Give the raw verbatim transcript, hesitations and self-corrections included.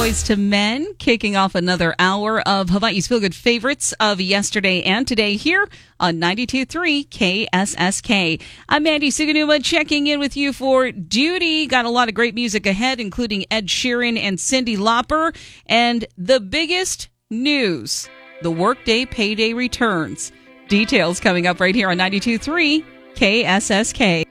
Boyz two Men, kicking off another hour of Hawaii's Feel Good favorites of yesterday and today here on ninety-two point three K S S K. I'm Mandy Suganuma checking in with you for duty. Got a lot of great music ahead, including Ed Sheeran and Cyndi Lauper. And the biggest news, the Workday payday returns. Details coming up right here on ninety-two point three K S S K.